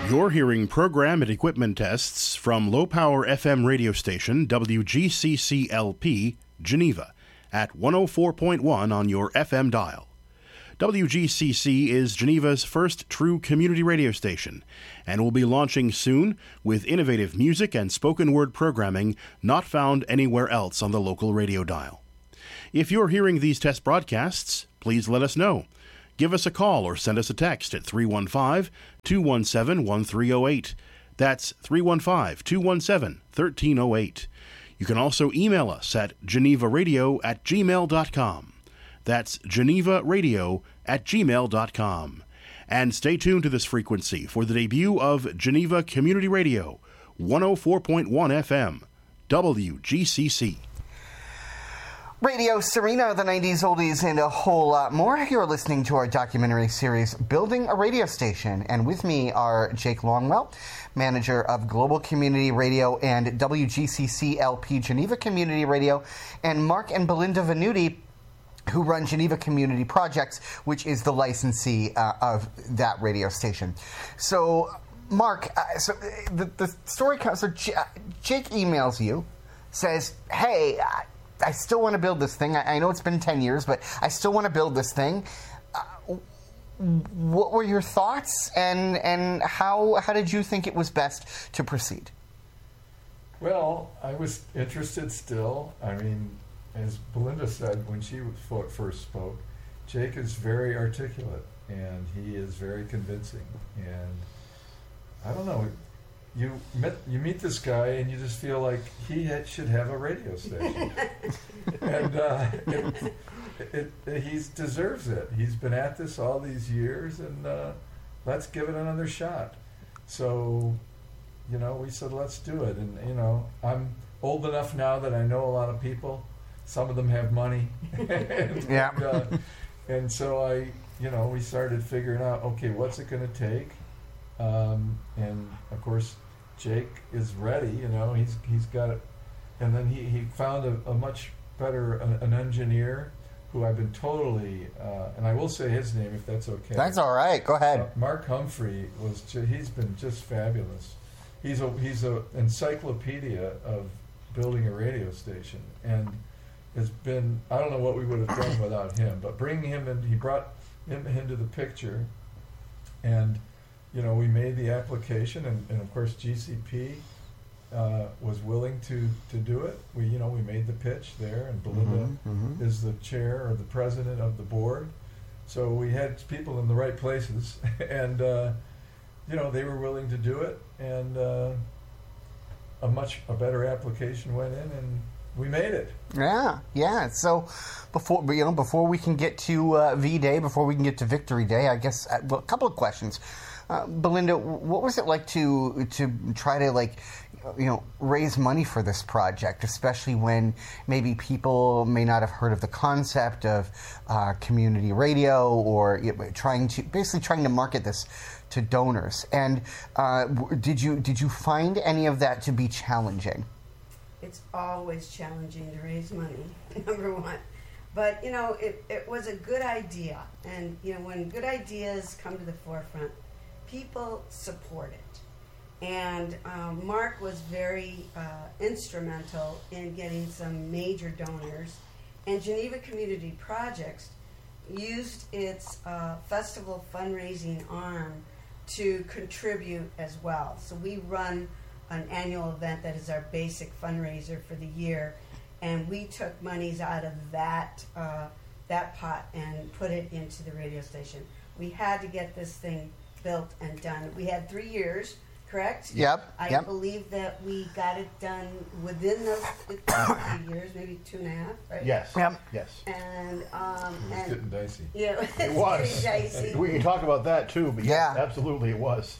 You're hearing program and equipment tests from low-power FM radio station WGCC-LP, Geneva, at 104.1 on your FM dial. WGCC is Geneva's first true community radio station and will be launching soon with innovative music and spoken word programming not found anywhere else on the local radio dial. If you're hearing these test broadcasts, please let us know. Give us a call or send us a text at 315-217-1308. That's 315-217-1308. You can also email us at genevaradio@gmail.com. That's genevaradio@gmail.com. And stay tuned to this frequency for the debut of Geneva Community Radio, 104.1 FM, WGCC. Radio Serena, the 90s oldies, and a whole lot more. You're listening to our documentary series, Building a Radio Station. And with me are Jake Longwell, manager of Global Community Radio and WGCC-LP Geneva Community Radio, and Mark and Belinda Venuti, who run Geneva Community Projects, which is the licensee of that radio station. So, Mark, the story comes. So Jake emails you, says, "Hey, I still want to build this thing. I know it's been 10 years, but I still want to build this thing." What were your thoughts, and how did you think it was best to proceed? Well, I was interested still. I mean, as Belinda said when she first spoke, Jake is very articulate, and he is very convincing. And I don't know, you meet this guy, and you just feel like he should have a radio station. And he deserves it. He's been at this all these years, and let's give it another shot. So, we said, let's do it. And, I'm old enough now that I know a lot of people. Some of them have money. And so we started figuring out, okay, what's it going to take? And of course, Jake is ready, he's got it. And then he found a much better, an engineer who I've been totally, and I will say his name if that's okay. That's all right, go ahead. Mark Humphrey he's been just fabulous. He's a encyclopedia of building a radio station, and has been, I don't know what we would have done without him, but bringing him in, he brought him into the picture, and we made the application, and of course GCP was willing to do it. We made the pitch there, and Belinda is the chair or the president of the board, so we had people in the right places, and they were willing to do it, and a better application went in, and we made it. Yeah. So before we can get to V-Day, before we can get to Victory Day, I guess a couple of questions. Belinda, what was it like to try to raise money for this project, especially when maybe people may not have heard of the concept of community radio, or trying to market this to donors? And did you find any of that to be challenging? It's always challenging to raise money, number one. But, it was a good idea. And, when good ideas come to the forefront, people support it. And Mark was very instrumental in getting some major donors. And Geneva Community Projects used its festival fundraising arm to contribute as well. So we run an annual event that is our basic fundraiser for the year, and we took monies out of that pot and put it into the radio station. We had to get this thing built and done. We had 3 years, correct? Yep. I believe that we got it done within those 3 years, maybe 2.5, right? Yes. Yep. Yes. And it was getting dicey. Yeah, it was. Getting dicey. We can talk about that too, but yes, absolutely it was.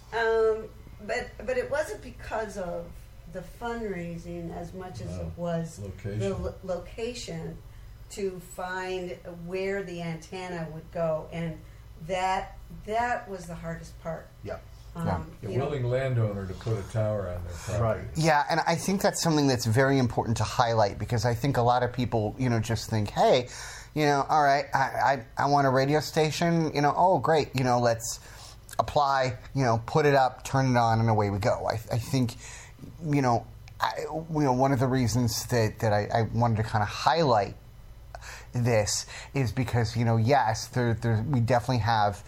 But it wasn't because of the fundraising as much as it was the location to find where the antenna would go, and that was the hardest part. Yeah. A willing landowner to put a tower on their property. Right. Yeah, and I think that's something that's very important to highlight, because I think a lot of people, just think, hey, all right, I want a radio station, oh, great, let's apply, put it up, turn it on, and away we go. I think, one of the reasons that I wanted to kind of highlight this is because, yes, we definitely have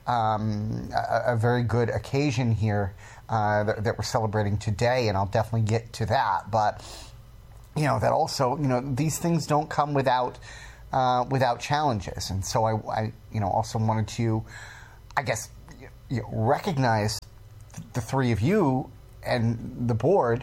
a very good occasion here that we're celebrating today, and I'll definitely get to that. But, that also, these things don't come without challenges. And so I also wanted to, I guess, recognize the three of you and the board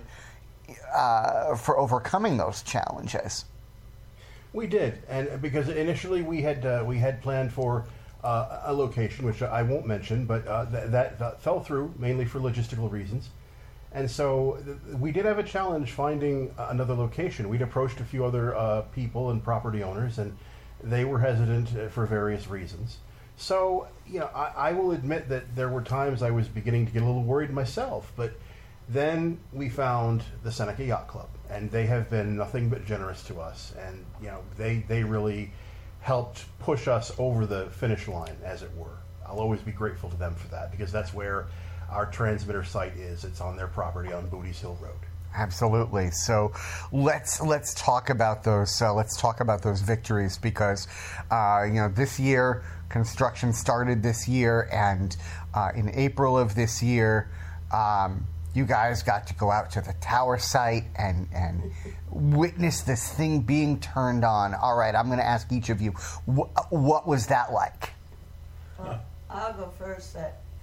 for overcoming those challenges. We did, and because initially we had planned for a location, which I won't mention, but that fell through mainly for logistical reasons. And so we did have a challenge finding another location. We'd approached a few other people and property owners, and they were hesitant for various reasons. So, I will admit that there were times I was beginning to get a little worried myself, but then we found the Seneca Yacht Club, and they have been nothing but generous to us, and, they really helped push us over the finish line, as it were. I'll always be grateful to them for that, because that's where our transmitter site is. It's on their property on Booties Hill Road. Absolutely. So let's talk about those. Let's talk about those victories, because this year construction started this year, and in April of this year, you guys got to go out to the tower site and witness this thing being turned on. All right, I'm going to ask each of you, what was that like? Well, I'll go first.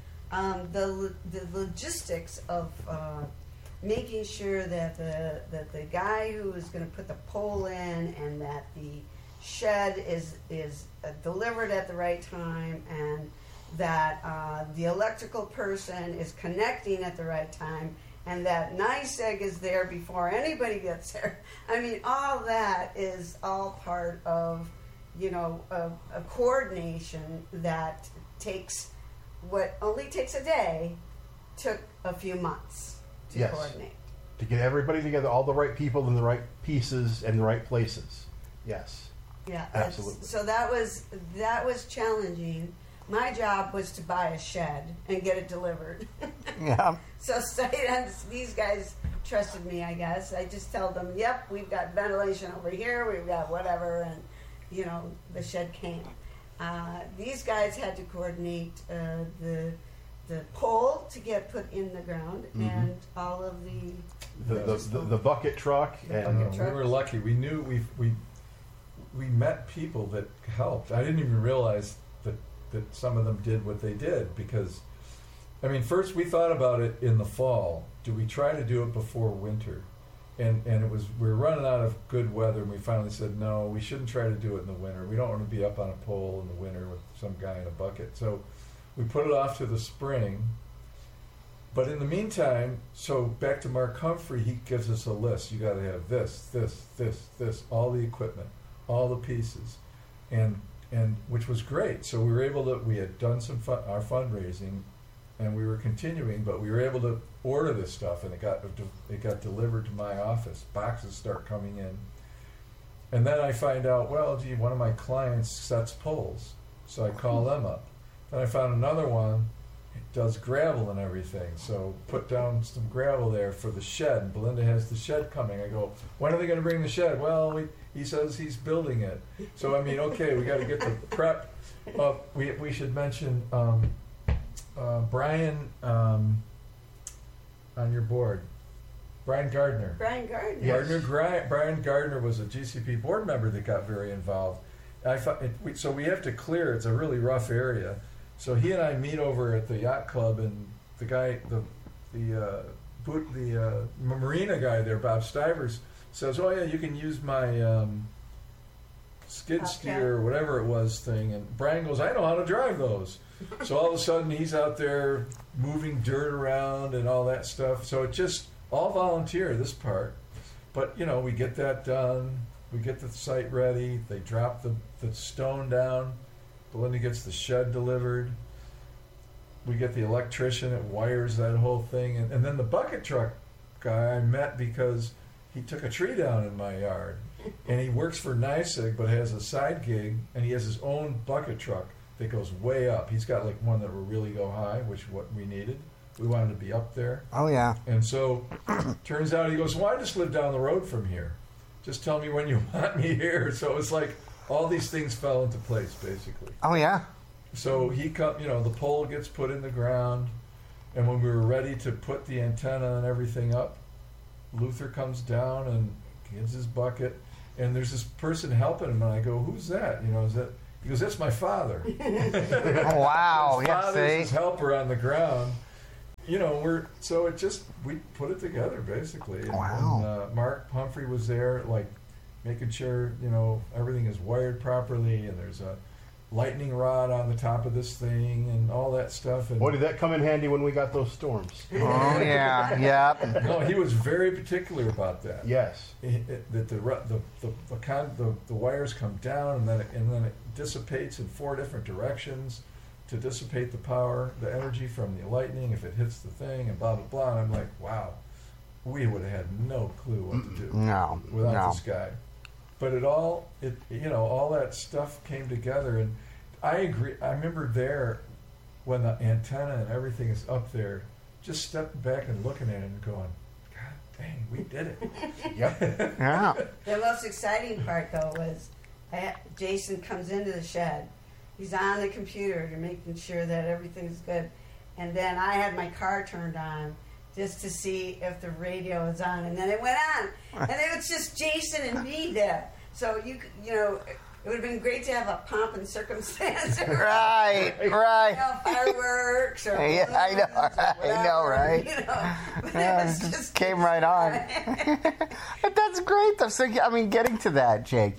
The logistics of making sure that the guy who is going to put the pole in and that the shed is delivered at the right time, and that the electrical person is connecting at the right time, and that NYSEG is there before anybody gets there. I mean, all that is all part of, a coordination that takes what only takes a day, took a few months to coordinate. To get everybody together, all the right people in the right pieces and the right places. Yes. Yeah, absolutely. So that was challenging. My job was to buy a shed and get it delivered. Yeah. So these guys trusted me, I guess. I just tell them, yep, we've got ventilation over here, we've got whatever, and, the shed came. These guys had to coordinate the pole to get put in the ground, and all of the bucket truck. And we were lucky. We knew we met people that helped. I didn't even realize that some of them did what they did, because, first we thought about it in the fall. Do we try to do it before winter? And we were running out of good weather, and we finally said, no, we shouldn't try to do it in the winter. We don't want to be up on a pole in the winter with some guy in a bucket. So we put it off to the spring. But in the meantime, so back to Mark Humphrey, he gives us a list. You got to have this, all the equipment, all the pieces, and which was great. So we were able to. We had done our fundraising, and we were continuing, but we were able to order this stuff, and it got delivered to my office. Boxes start coming in, and then I find out, well, gee, one of my clients sets poles, so I call them up. Then I found another one. Does gravel and everything, so put down some gravel there for the shed, and Belinda has the shed coming. I go, when are they going to bring the shed? Well, he says he's building it. So okay, we got to get the prep. We should mention Brian on your board, Brian Gardner. Brian Gardner. Yes. Brian Gardner was a GCP board member that got very involved. So we have to clear. It's a really rough area. So he and I meet over at the yacht club, and the guy, the marina guy there, Bob Stivers, says, "Oh yeah, you can use my skid steer or whatever it was thing." And Brian goes, "I know how to drive those." So all of a sudden he's out there moving dirt around and all that stuff. So it just all volunteer, this part. But we get that done. We get the site ready. They drop the stone down. Belinda gets the shed delivered. We get the electrician that wires that whole thing. And then the bucket truck guy I met because he took a tree down in my yard. And he works for NYSEG but has a side gig, and he has his own bucket truck that goes way up. He's got like one that will really go high, which is what we needed. We wanted to be up there. Oh, yeah. And so, turns out he goes, well, I just live down the road from here. Just tell me when you want me here. So it's like all these things fell into place, basically. Oh, yeah. So the pole gets put in the ground, and when we were ready to put the antenna and everything up, Luther comes down and gives his bucket, and there's this person helping him, and I go, who's that? Is that? He goes, that's my father. Oh, wow. His father's see? his helper on the ground. We put it together basically. Wow. And Mark Humphrey was there, like making sure everything is wired properly, and there's a lightning rod on the top of this thing, and all that stuff. And Boy, did that come in handy when we got those storms. Oh, yeah. Yep. no, he was very particular about that. Yes. That the wires come down, and then it dissipates in 4 different directions to dissipate the power, the energy from the lightning if it hits the thing, and blah blah blah. And I'm like, wow, we would have had no clue what to do without this guy. But all that stuff came together, and I agree. I remember there when the antenna and everything is up there, just stepping back and looking at it and going, God dang, we did it. Yep. Yeah. The most exciting part, though, was Jason comes into the shed. He's on the computer to making sure that everything's good. And then I had my car turned on just to see if the radio was on. And then it went on. And it was just Jason and me there. So, it would have been great to have a pomp and circumstance. Right. Fireworks or Yeah, I know, right? But Yeah, it was it just came right on. But that's great, though. So, getting to that, Jake,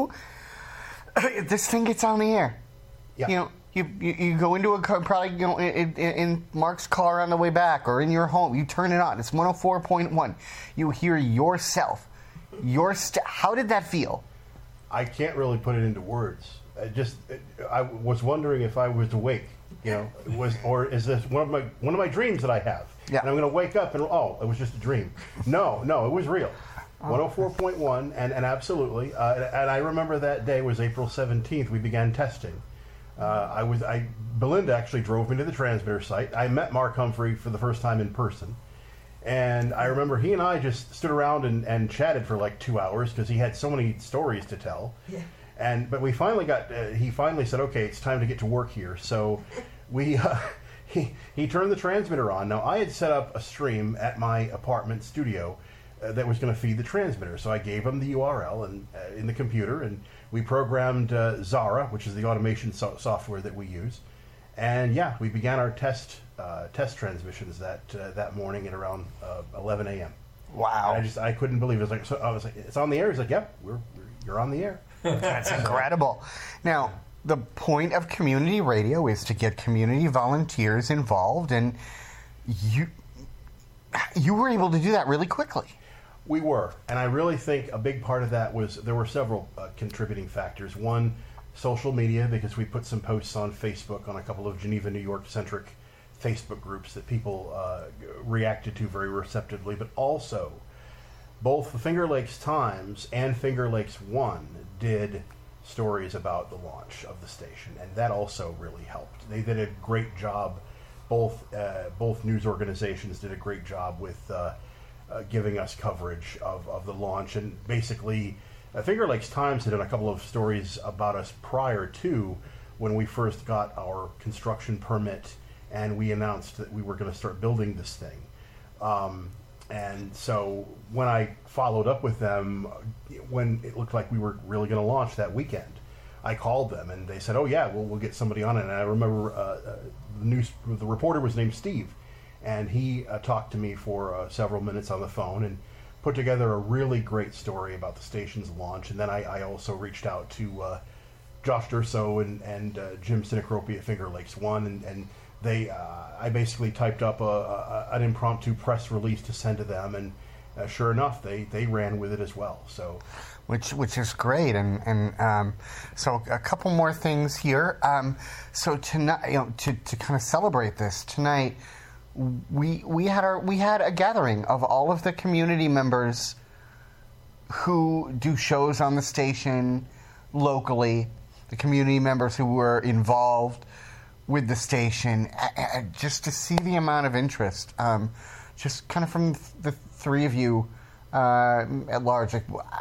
this thing gets on the air. Yeah. You go into a car, probably in Mark's car on the way back, or in your home. You turn it on. It's 104.1. You hear yourself. How did that feel? I can't really put it into words. I was wondering if I was awake. Or is this one of my dreams that I have? Yeah. And I'm going to wake up and it was just a dream. No, it was real. 104.1, and absolutely. And I remember that day was April 17th. We began testing. Belinda actually drove me to the transmitter site. I met Mark Humphrey for the first time in person. And I remember he and I just stood around and chatted for like 2 hours because he had so many stories to tell. Yeah. But we finally he finally said, okay, it's time to get to work here. So he turned the transmitter on. Now, I had set up a stream at my apartment studio that was going to feed the transmitter. So I gave him the URL in the computer, and we programmed Zara, which is the automation software that we use. And yeah, we began our test transmissions that morning at around 11 a.m. Wow! And I couldn't believe it. I was like, it's on the air. He's like, yep, you're on the air. That's incredible. Now, the point of community radio is to get community volunteers involved, and you were able to do that really quickly. We were, and I really think a big part of that was there were several contributing factors. One, social media, because we put some posts on Facebook on a couple of Geneva, New York-centric Facebook groups that people reacted to very receptively, but also both the Finger Lakes Times and Finger Lakes One did stories about the launch of the station, and that also really helped. They did a great job. Both news organizations did a great job with giving us coverage of the launch, and basically Finger Lakes Times had done a couple of stories about us prior to when we first got our construction permit and we announced that we were going to start building this thing. And so when I followed up with them, when it looked like we were really going to launch that weekend, I called them and they said, oh yeah, we'll get somebody on it. And I remember the reporter was named Steve, and he talked to me for several minutes on the phone and put together a really great story about the station's launch. And then I also reached out to Josh Durso and Jim Sinacropi at Finger Lakes One, and I basically typed up an impromptu press release to send to them, and sure enough, they ran with it as well. So, which is great, and so a couple more things here. So tonight, to kind of celebrate this tonight, we had a gathering of all of the community members who do shows on the station locally. the community members who were involved with the station, just to see the amount of interest, just kind of from the three of you at large,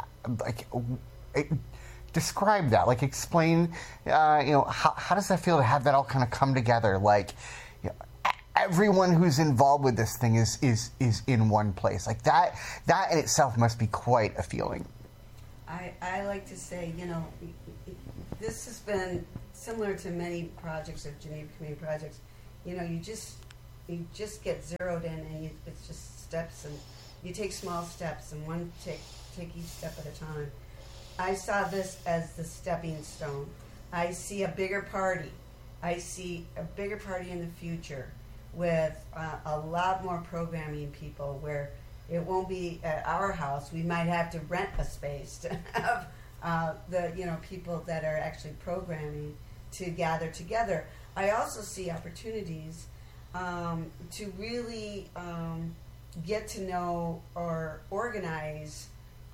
describe that, like explain, how does that feel to have that all kind of come together? Like, everyone who's involved with this thing is in one place. Like that in itself must be quite a feeling. I like to say, this has been similar to many projects of Geneva Community Projects. You just get zeroed in, and it's just steps, and you take small steps, and take each step at a time. I saw this as the stepping stone. I see a bigger party. I see a bigger party in the future with a lot more programming people, where it won't be at our house. We might have to rent a space to have the people that are actually programming to gather together. I also see opportunities to really get to know or organize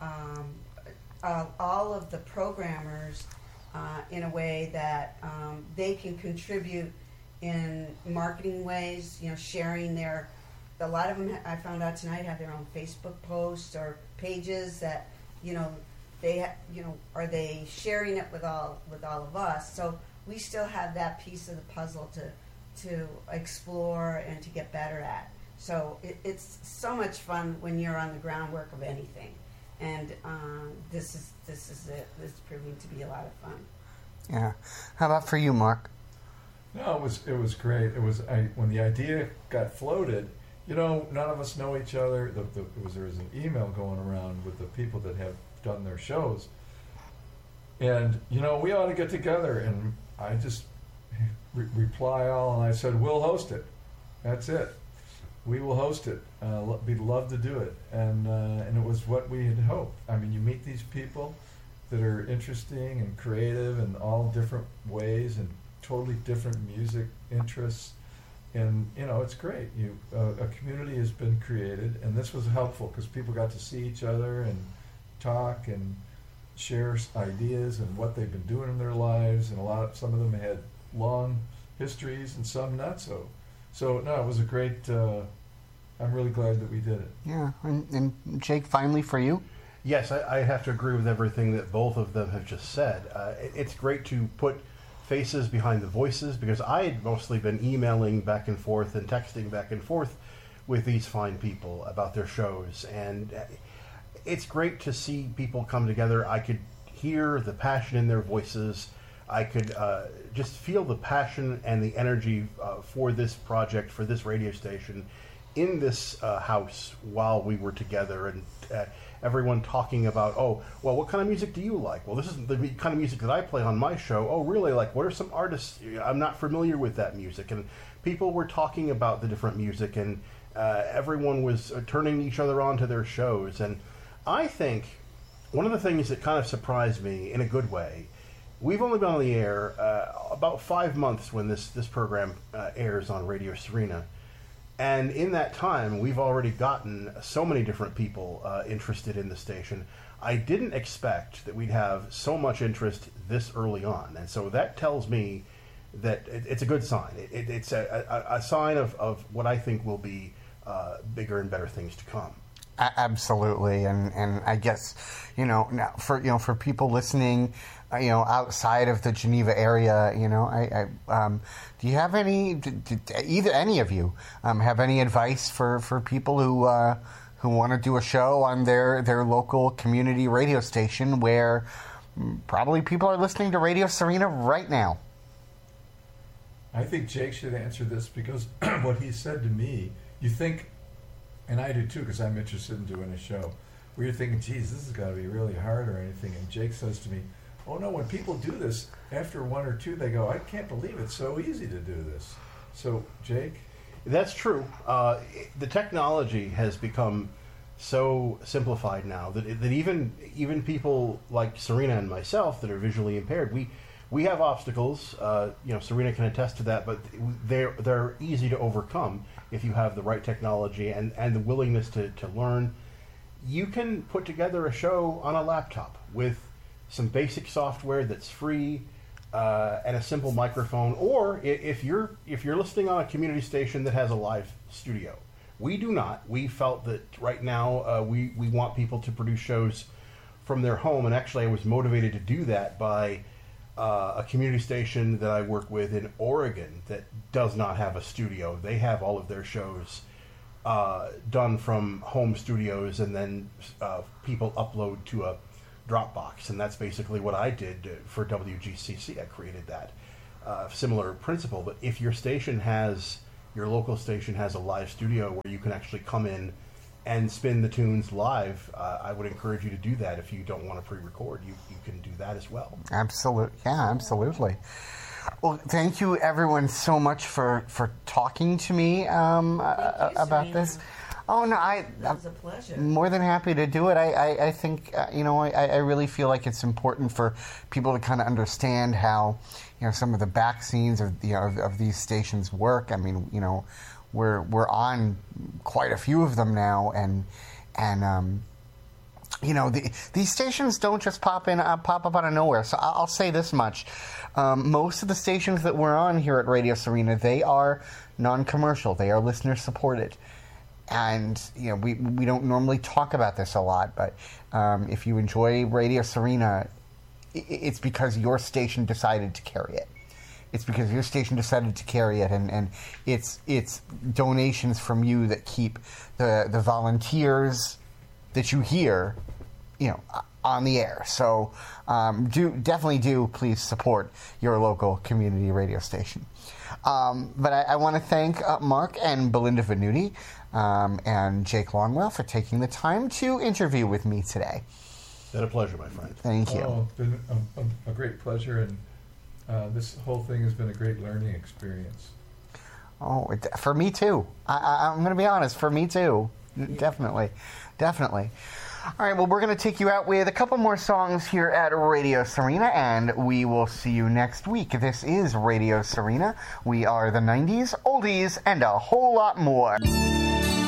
all of the programmers in a way that they can contribute in marketing ways, sharing a lot of them, I found out tonight, have their own Facebook posts or pages that, are they sharing it with all of us? So we still have that piece of the puzzle to explore and to get better at. So it's so much fun when you're on the groundwork of anything, and this is it. This is proving to be a lot of fun. Yeah. How about for you, Mark? No, it was great. When the idea got floated. None of us know each other. There was an email going around with the people that have done their shows, and we ought to get together. And I just reply all, and I said, we'll host it. That's it. We will host it. We'd love to do it. And it was what we had hoped. I mean, you meet these people that are interesting and creative in all different ways and totally different music interests. And, it's great. A community has been created, and this was helpful because people got to see each other and talk and share ideas and what they've been doing in their lives, and some of them had long histories and some not so. So, no, it was a great, I'm really glad that we did it. Yeah, and Jake, finally for you? Yes, I have to agree with everything that both of them have just said. It's great to put faces behind the voices, because I had mostly been emailing back and forth and texting back and forth with these fine people about their shows, and it's great to see people come together. I could hear the passion in their voices. I could just feel the passion and the energy for this project, for this radio station, in this house while we were together, and everyone talking about, what kind of music do you like? Well, this is the kind of music that I play on my show. Oh, really? Like, what are some artists? I'm not familiar with that music. And people were talking about the different music, and everyone was turning each other on to their shows. And I think one of the things that kind of surprised me in a good way, we've only been on the air about 5 months when this program airs on Radio Serena. And in that time, we've already gotten so many different people interested in the station. I didn't expect that we'd have so much interest this early on. And so that tells me that it's a good sign. It's a sign of what I think will be bigger and better things to come. Absolutely, and I guess now for people listening, outside of the Geneva area, do you have any of you have any advice for people who want to do a show on their local community radio station where probably people are listening to Radio Serena right now? I think Jake should answer this, because what he said to me, you think. And I do too, because I'm interested in doing a show where you're thinking, geez, this has got to be really hard or anything. And Jake says to me, oh no, when people do this, after one or two, they go, I can't believe it's so easy to do this. So, Jake? That's true. The technology has become so simplified now that even people like Serena and myself that are visually impaired, we have obstacles. Serena can attest to that, but they're easy to overcome if you have the right technology and the willingness to learn. You can put together a show on a laptop with some basic software that's free. and a simple microphone, or if you're listening on a community station that has a live studio. We do not. We felt that right now we want people to produce shows from their home, and actually I was motivated to do that by a community station that I work with in Oregon that does not have a studio. They have all of their shows done from home studios, and then people upload to a Dropbox, and that's basically what I did for WGCC. I created that similar principle. But if your local station has a live studio where you can actually come in and spin the tunes live, I would encourage you to do that. If you don't want to pre-record, you can do that as well. Absolutely. Well, thank you everyone so much for talking to me about this. Oh no, that was a pleasure. More than happy to do it. I think I really feel like it's important for people to kind of understand how some of the back scenes of of these stations work. I mean, we're on quite a few of them now, and these stations don't just pop up out of nowhere. So I'll say this much: most of the stations that we're on here at Radio Serena, they are non-commercial. They are listener supported. And we don't normally talk about this a lot, but if you enjoy Radio Serena, it's because your station decided to carry it. It's because your station decided to carry it, and it's donations from you that keep the volunteers that you hear, on the air. So definitely please support your local community radio station. But I want to thank Mark and Belinda Venuti and Jake Longwell for taking the time to interview with me today. It's been a pleasure, my friend. Thank you. Oh, it's been a great pleasure, and this whole thing has been a great learning experience. Oh, for me too. I'm going to be honest, for me too. Definitely. All right, well, we're going to take you out with a couple more songs here at Radio Serena, and we will see you next week. This is Radio Serena. We are the 90s, oldies, and a whole lot more.